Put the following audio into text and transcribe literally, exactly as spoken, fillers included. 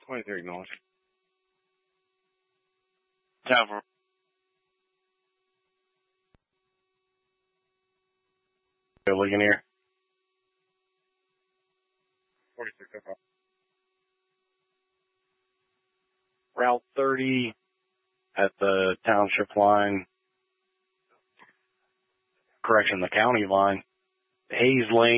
twenty-three north. Time for looking here. forty-six. Route thirty at the township line. Correction, the county line. Hayes Lane.